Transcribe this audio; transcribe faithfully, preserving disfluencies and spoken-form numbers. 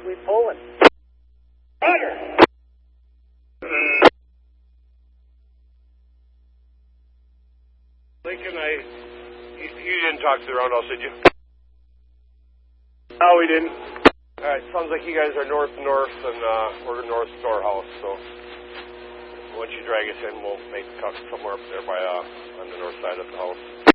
we pulling? Roger. Lincoln, I, you, you didn't talk to the roundhouse, did you? No, we didn't. All right, sounds like you guys are north-north, and uh, we're north to our house, so once you drag us in, we'll make the cut somewhere up there by uh, on the north side of the house.